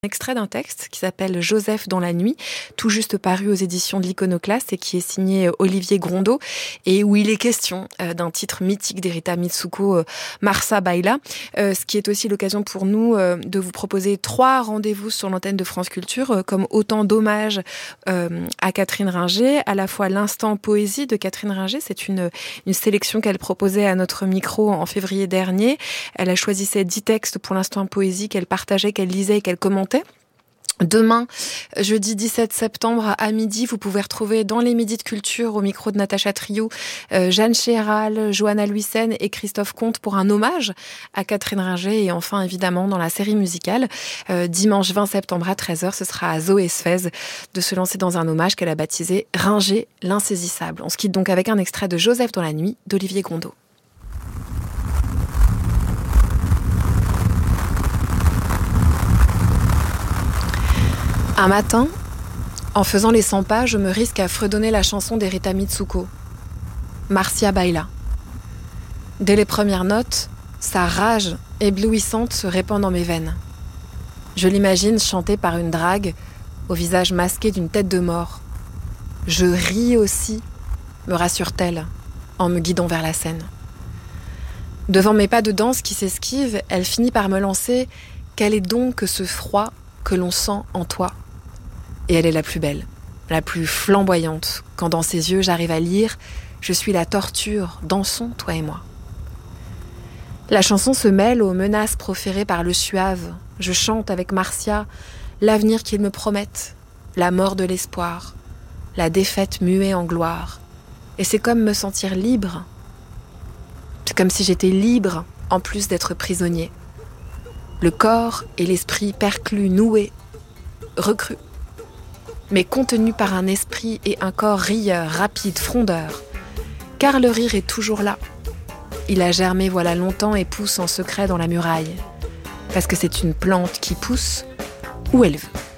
Extrait d'un texte qui s'appelle Joseph dans la nuit, tout juste paru aux éditions de l'Iconoclaste et qui est signé Olivier Grondeau et où il est question d'un titre mythique d'Erita Mitsuko, Marsa Baila, ce qui est aussi l'occasion pour nous de vous proposer 3 rendez-vous sur l'antenne de France Culture comme autant d'hommages à Catherine Ringer, à la fois l'instant poésie de Catherine Ringer, c'est une sélection qu'elle proposait à notre micro en février dernier. Elle a choisi ces 10 textes pour l'instant poésie qu'elle partageait, qu'elle lisait et qu'elle commentait. Demain, jeudi 17 septembre à midi, vous pouvez retrouver dans les Midis de Culture au micro de Natacha Triou, Jeanne Chéral, Johanna Luisen et Christophe Comte pour un hommage à Catherine Ringer. Et enfin, évidemment, dans la série musicale, dimanche 20 septembre à 13h, ce sera à Zoé Sfez de se lancer dans un hommage qu'elle a baptisé Ringer l'insaisissable. On se quitte donc avec un extrait de Joseph dans la nuit d'Olivier Grondeau. Un matin, en faisant les 100 pas, je me risque à fredonner la chanson d'Erita Mitsuko, Marsa Baila. Dès les premières notes, sa rage éblouissante se répand dans mes veines. Je l'imagine chantée par une drague au visage masqué d'une tête de mort. Je ris aussi, me rassure-t-elle, en me guidant vers la scène. Devant mes pas de danse qui s'esquivent, elle finit par me lancer « Quel est donc que ce froid que l'on sent en toi ?» Et elle est la plus belle, la plus flamboyante, quand dans ses yeux j'arrive à lire « Je suis la torture, dansons, toi et moi ». La chanson se mêle aux menaces proférées par le suave. Je chante avec Marcia l'avenir qu'ils me promettent, la mort de l'espoir, la défaite muée en gloire. Et c'est comme me sentir libre. C'est comme si j'étais libre, en plus d'être prisonnier. Le corps et l'esprit perclus, noués, recrus, mais contenus par un esprit et un corps rieur, rapide, frondeur. Car le rire est toujours là. Il a germé voilà longtemps et pousse en secret dans la muraille. Parce que c'est une plante qui pousse où elle veut.